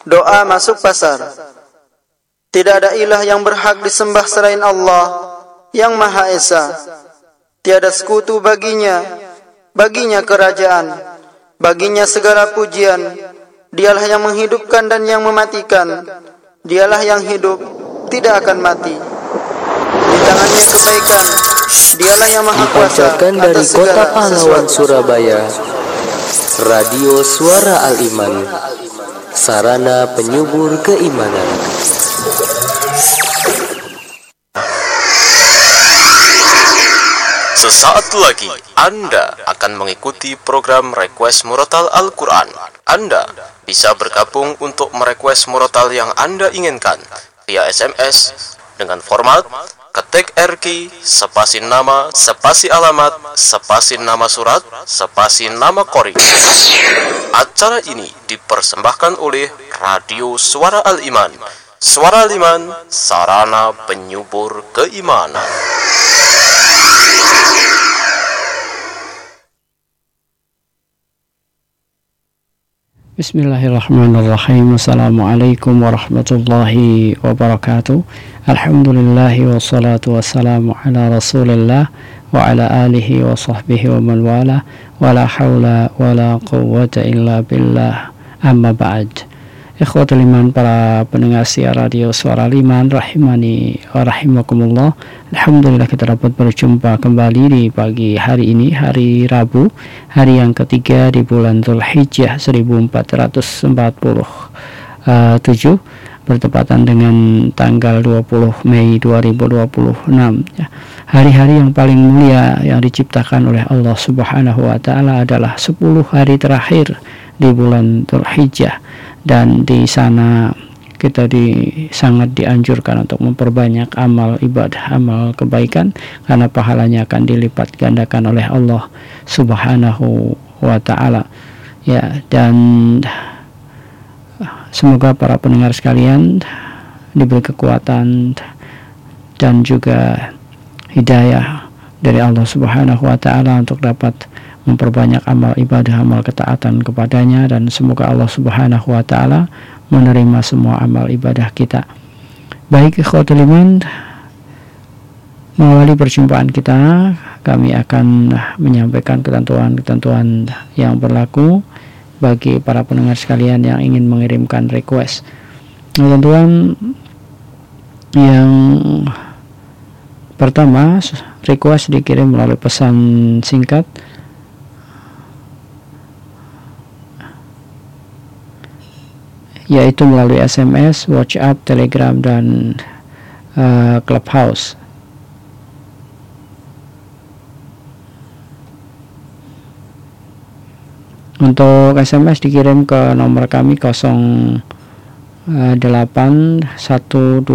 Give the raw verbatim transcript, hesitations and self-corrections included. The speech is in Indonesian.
Doa masuk pasar. Tidak ada ilah yang berhak disembah selain Allah yang Maha Esa. Tiada sekutu baginya, baginya kerajaan, baginya segala pujian. Dialah yang menghidupkan dan yang mematikan. Dialah yang hidup, tidak akan mati. Di tangannya kebaikan. Dialah yang Maha Kuasa dari kota pahlawan Surabaya, Radio Suara Al-Iman, sarana penyubur keimanan. Sesaat lagi Anda akan mengikuti program Request Murotal Al-Quran. Anda bisa bergabung untuk merequest murotal yang Anda inginkan via S M S dengan format ketik R Q, spasi nama, spasi alamat, spasi nama surat, spasi nama kori. Acara ini dipersembahkan oleh Radio Suara Al-Iman. Suara Al-Iman, sarana penyubur keimanan. Bismillahirrahmanirrahim. Assalamualaikum warahmatullahi wabarakatuh. Alhamdulillahi wassalatu wassalamu ala rasulillah wa ala alihi wa sahbihi wa man wala wa la hawla wa la quwwata illa billah, amma ba'd. Ikhwatul iman, para pendengar siar Radio Suara Al-Iman rahimani wa rahimakumullah. Alhamdulillah kita dapat berjumpa kembali di pagi hari ini, hari Rabu, hari yang ketiga di bulan Dzulhijjah seribu empat ratus empat puluh tujuh, bertepatan dengan tanggal dua puluh Mei dua ribu dua puluh enam ya. Hari-hari yang paling mulia yang diciptakan oleh Allah Subhanahu wa taala adalah sepuluh hari terakhir di bulan Dzulhijjah, dan di sana kita di, sangat dianjurkan untuk memperbanyak amal ibadah, amal kebaikan, karena pahalanya akan dilipat gandakan oleh Allah Subhanahu wa taala. Ya, dan semoga para pendengar sekalian diberi kekuatan dan juga hidayah dari Allah Subhanahu wa taala untuk dapat memperbanyak amal ibadah, amal ketaatan kepadanya, dan semoga Allah Subhanahu wa taala menerima semua amal ibadah kita. Baik ikhwatul iman, mengawali perjumpaan kita, kami akan menyampaikan ketentuan-ketentuan yang berlaku bagi para pendengar sekalian yang ingin mengirimkan request. Ketentuan yang pertama, request dikirim melalui pesan singkat yaitu melalui S M S, WhatsApp, Telegram, dan uh, Clubhouse. Untuk S M S dikirim ke nomor kami nol delapan satu dua